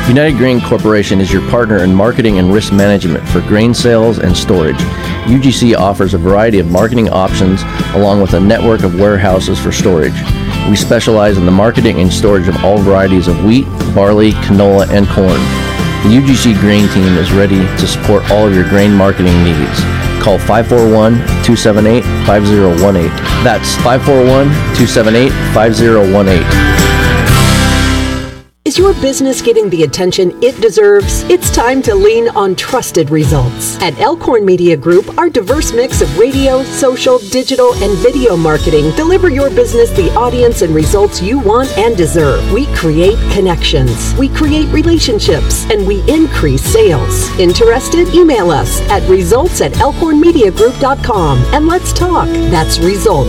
United Grain Corporation is your partner in marketing and risk management for grain sales and storage. UGC offers a variety of marketing options along with a network of warehouses for storage. We specialize in the marketing and storage of all varieties of wheat, barley, canola, and corn. The UGC Grain Team is ready to support all of your grain marketing needs. Call 541-278-5018. That's 541-278-5018. Is your business getting the attention it deserves? It's time to lean on trusted results. At Elkhorn Media Group, our diverse mix of radio, social, digital, and video marketing deliver your business the audience and results you want and deserve. We create connections, we create relationships, and we increase sales. Interested? Email us at results@elkhornmediagroup.com and let's talk. That's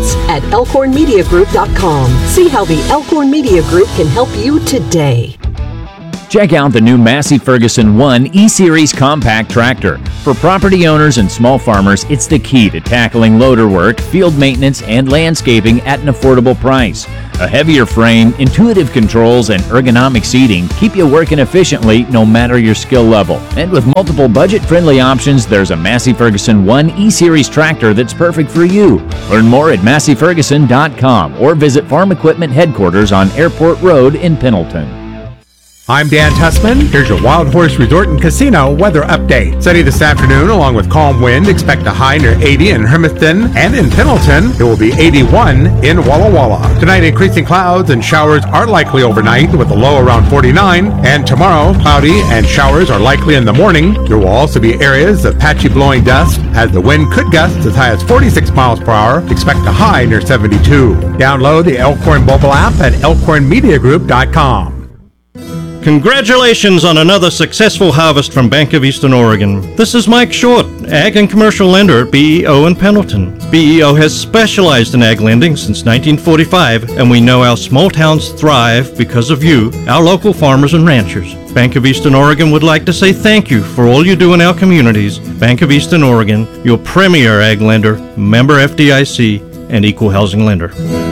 results@elkhornmediagroup.com. See how the Elkhorn Media Group can help you today. Check out the new Massey Ferguson 1 E-Series compact tractor. For property owners and small farmers, it's the key to tackling loader work, field maintenance, and landscaping at an affordable price. A heavier frame, intuitive controls, and ergonomic seating keep you working efficiently no matter your skill level. And with multiple budget-friendly options, there's a Massey Ferguson 1 E-Series tractor that's perfect for you. Learn more at masseyferguson.com or visit Farm Equipment Headquarters on Airport Road in Pendleton. I'm Dan Tussman. Here's your Wild Horse Resort and Casino weather update. Sunny this afternoon along with calm wind. Expect a high near 80 in Hermiston and in Pendleton. It will be 81 in Walla Walla. Tonight, increasing clouds and showers are likely overnight with a low around 49. And tomorrow, cloudy and showers are likely in the morning. There will also be areas of patchy blowing dust as the wind could gust as high as 46 miles per hour. Expect a high near 72. Download the Elkhorn mobile app at elkhornmediagroup.com. Congratulations on another successful harvest from Bank of Eastern Oregon. This is Mike Short, Ag and Commercial Lender at BEO in Pendleton. BEO has specialized in ag lending since 1945, and we know our small towns thrive because of you, our local farmers and ranchers. Bank of Eastern Oregon would like to say thank you for all you do in our communities. Bank of Eastern Oregon, your premier ag lender, member FDIC, and equal housing lender.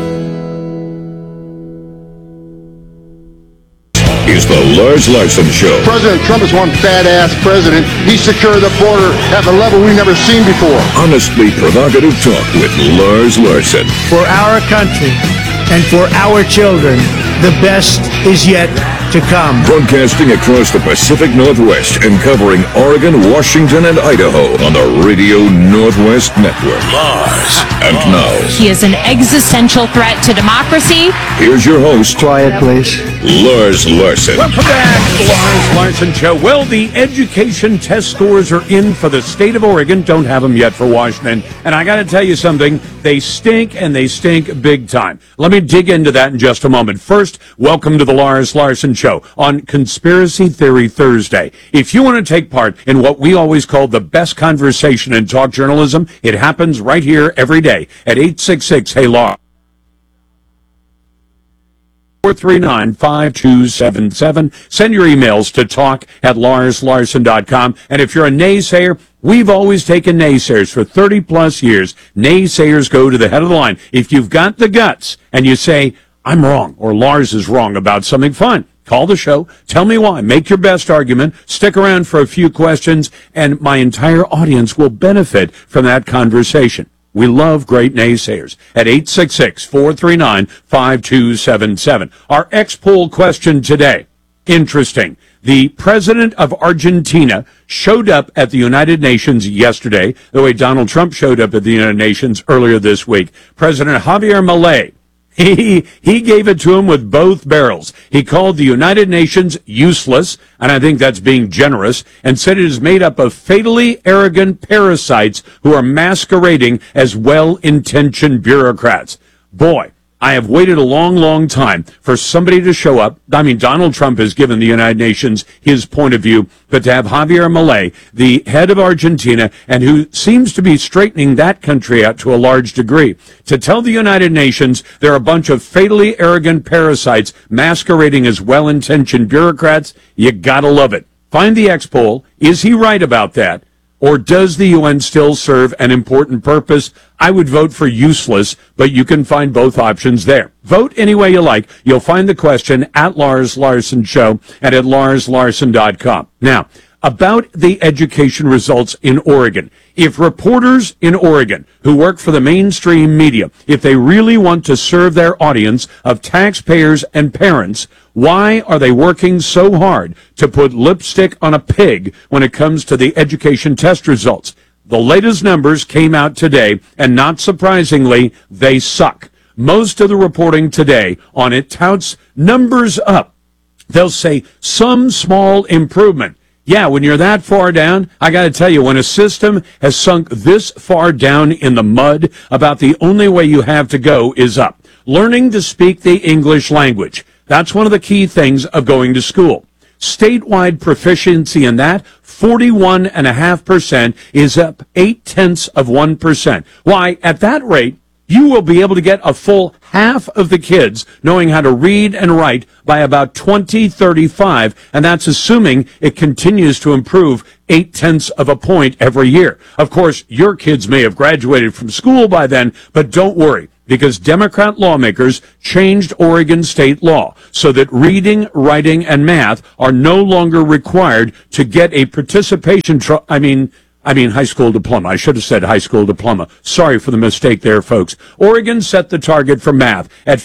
Is the Lars Larson Show. President Trump is one badass president. He secured the border at a level we've never seen before. Honestly provocative talk with Lars Larson. For our country and for our children, the best is yet to come. Broadcasting across the Pacific Northwest and covering Oregon, Washington, and Idaho on the Radio Northwest Network. Lars. And now, he is an existential threat to democracy. Here's your host. Quiet, please. Lars Larson. Welcome back to the Lars Larson Show. Well, the education test scores are in for the state of Oregon. Don't have them yet for Washington. And I got to tell you something. They stink, and they stink big time. Let me dig into that in just a moment. First, welcome to the Lars Larson Show on Conspiracy Theory Thursday. If you want to take part in what we always call the best conversation in talk journalism, it happens right here every day at 866-HEY-LARS. 439-5277. Send your emails to talk@larslarson.com. And if you're a naysayer, we've always taken naysayers for 30 plus years. Naysayers go to the head of the line. If you've got the guts and you say, I'm wrong, or Lars is wrong about something, fine. Call the show. Tell me why. Make your best argument. Stick around for a few questions, and my entire audience will benefit from that conversation. We love great naysayers at 866-439-5277. Our X-Poll question today. Interesting. The president of Argentina showed up at the United Nations yesterday, the way Donald Trump showed up at the United Nations earlier this week. President Javier Milei. He gave it to him with both barrels. He called the United Nations useless, and I think that's being generous, and said it is made up of fatally arrogant parasites who are masquerading as well-intentioned bureaucrats. Boy, I have waited a long, long time for somebody to show up. I mean, Donald Trump has given the United Nations his point of view, but to have Javier Milei, the head of Argentina, and who seems to be straightening that country out to a large degree, to tell the United Nations they're a bunch of fatally arrogant parasites masquerading as well-intentioned bureaucrats, you gotta love it. Find the X-Poll. Is he right about that? Or does the UN still serve an important purpose? I would vote for useless, but you can find both options there. Vote any way you like. You'll find the question at Lars Larson Show and at larslarson.com. Now, about the education results in Oregon. If reporters in Oregon who work for the mainstream media, if they really want to serve their audience of taxpayers and parents, why are they working so hard to put lipstick on a pig when it comes to the education test results? The latest numbers came out today, and not surprisingly, they suck. Most of the reporting today on it touts numbers up. They'll say some small improvement. Yeah, when you're that far down, I got to tell you, when a system has sunk this far down in the mud, about the only way you have to go is up. Learning to speak the English language. That's one of the key things of going to school. Statewide proficiency in that, 41.5%, is up 0.8%. Why, at that rate, you will be able to get a full half of the kids knowing how to read and write by about 2035, and that's assuming it continues to improve 0.8 points every year. Of course, your kids may have graduated from school by then, but don't worry, because Democrat lawmakers changed Oregon state law so that reading, writing, and math are no longer required to get a participation high school diploma. I should have said high school diploma. Sorry for the mistake there, folks. Oregon set the target for math at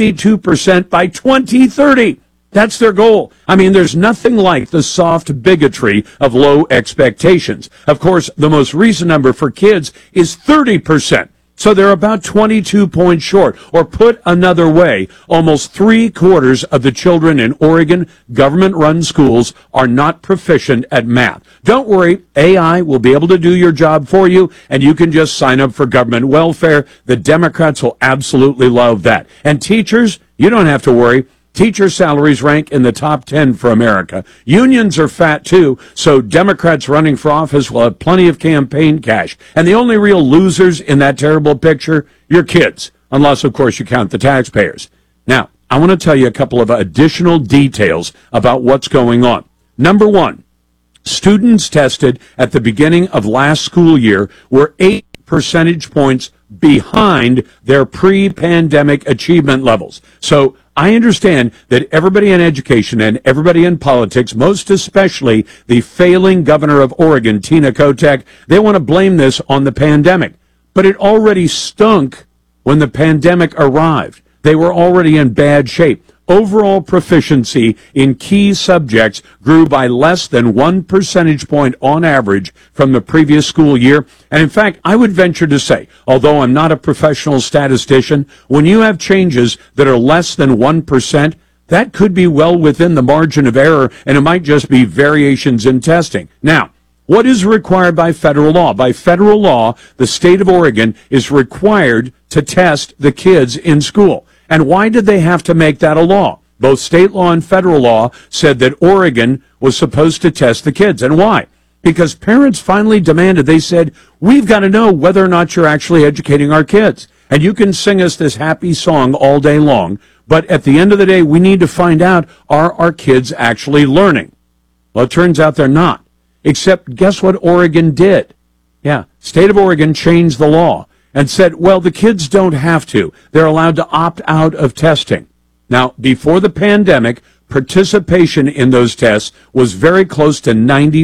52% by 2030. That's their goal. I mean, there's nothing like the soft bigotry of low expectations. Of course, the most recent number for kids is 30%. So they're about 22 points short. Or put another way, almost 3/4 of the children in Oregon government-run schools are not proficient at math. Don't worry, AI will be able to do your job for you, and you can just sign up for government welfare. The Democrats will absolutely love that. And teachers, you don't have to worry. Teacher salaries rank in the top 10 for America. Unions are fat, too, so Democrats running for office will have plenty of campaign cash. And the only real losers in that terrible picture, your kids, unless, of course, you count the taxpayers. Now, I want to tell you a couple of additional details about what's going on. Number one, students tested at the beginning of last school year were 8 percentage points behind their pre-pandemic achievement levels. So I understand that everybody in education and everybody in politics, most especially the failing governor of Oregon, Tina Kotek, they want to blame this on the pandemic. But it already stunk when the pandemic arrived. They were already in bad shape. Overall proficiency in key subjects grew by less than 1 percentage point on average from the previous school year. And in fact, I would venture to say, although I'm not a professional statistician, when you have changes that are less than 1%, that could be well within the margin of error, and it might just be variations in testing. Now, what is required by federal law? By federal law, the state of Oregon is required to test the kids in school. And why did they have to make that a law? Both state law and federal law said that Oregon was supposed to test the kids. And why? Because parents finally demanded, they said, we've got to know whether or not you're actually educating our kids. And you can sing us this happy song all day long, but at the end of the day, we need to find out, are our kids actually learning? Well, it turns out they're not. Except, guess what Oregon did? Yeah, state of Oregon changed the law and said, well, the kids don't have to. They're allowed to opt out of testing. Now, before the pandemic, participation in those tests was very close to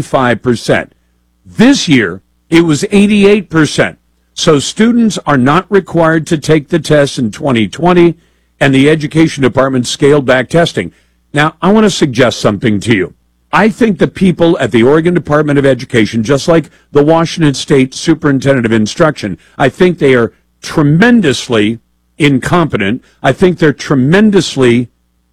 95%. This year, it was 88%. So students are not required to take the tests in 2020, and the Education Department scaled back testing. Now, I want to suggest something to you. I think the people at the Oregon Department of Education, just like the Washington State Superintendent of Instruction, I think they are tremendously incompetent. I think they're tremendously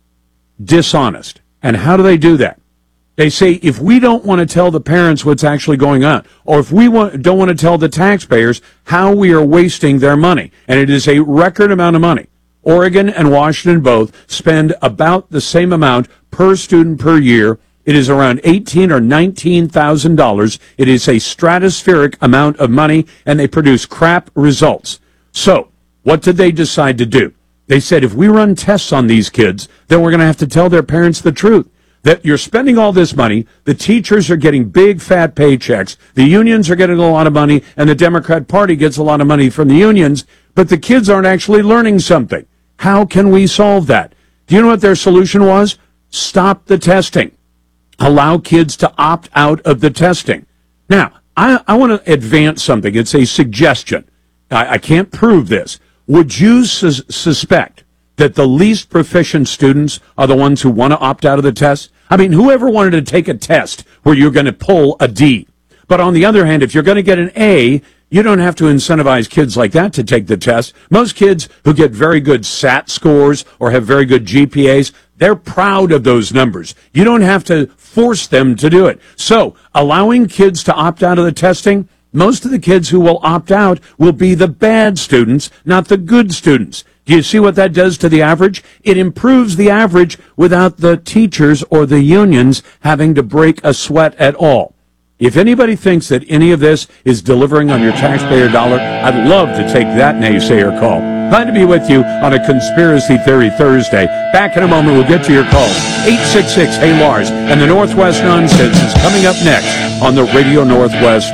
dishonest. And how do they do that? They say, if we don't want to tell the parents what's actually going on, or if we don't want to tell the taxpayers how we are wasting their money, and it is a record amount of money. Oregon and Washington both spend about the same amount per student per year. It is around $18,000 or $19,000. It is a stratospheric amount of money, and they produce crap results. So, what did they decide to do? They said, if we run tests on these kids, then we're going to have to tell their parents the truth. that you're spending all this money, the teachers are getting big fat paychecks, the unions are getting a lot of money, and the Democrat Party gets a lot of money from the unions, but the kids aren't actually learning something. How can we solve that? Do you know what their solution was? Stop the testing. Allow kids to opt out of the testing. Now, I want to advance something. It's a suggestion. I can't prove this. Would you suspect that the least proficient students are the ones who want to opt out of the test? I mean, whoever wanted to take a test where you're going to pull a D? But on the other hand, if you're going to get an A, you don't have to incentivize kids like that to take the test. Most kids who get very good SAT scores or have very good GPAs, they're proud of those numbers. You don't have to force them to do it. So, allowing kids to opt out of the testing, most of the kids who will opt out will be the bad students, not the good students. Do you see what that does to the average? It improves the average without the teachers or the unions having to break a sweat at all. If anybody thinks that any of this is delivering on your taxpayer dollar, I'd love to take that naysayer call. Glad to be with you on a Conspiracy Theory Thursday. Back in a moment, we'll get to your calls. 866-HEY-LARS, and the Northwest Nonsense is coming up next on the Radio Northwest